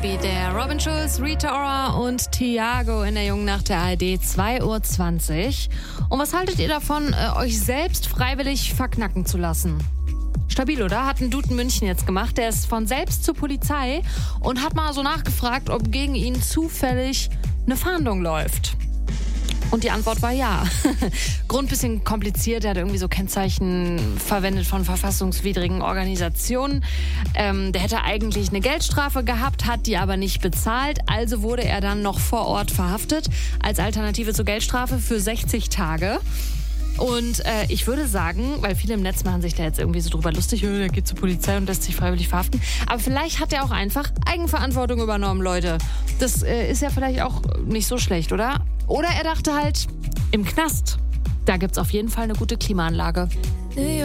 Baby, der Robin Schulz, Rita Ora und Thiago in der Jungen Nacht der ARD, 2:20 Uhr. Und was haltet ihr davon, euch selbst freiwillig verknacken zu lassen? Stabil, oder? Hat ein Dude in München jetzt gemacht. Der ist von selbst zur Polizei und hat mal so nachgefragt, ob gegen ihn zufällig eine Fahndung läuft. Und die Antwort war ja. Grund bisschen kompliziert, er hat irgendwie so Kennzeichen verwendet von verfassungswidrigen Organisationen. Der hätte eigentlich eine Geldstrafe gehabt, hat die aber nicht bezahlt. Also wurde er dann noch vor Ort verhaftet als Alternative zur Geldstrafe für 60 Tage. Und ich würde sagen, weil viele im Netz machen sich da jetzt irgendwie so drüber lustig, der geht zur Polizei und lässt sich freiwillig verhaften. Aber vielleicht hat er auch einfach Eigenverantwortung übernommen, Leute. Das ist ja vielleicht auch nicht so schlecht, oder? Oder er dachte halt, im Knast, da gibt's auf jeden Fall eine gute Klimaanlage.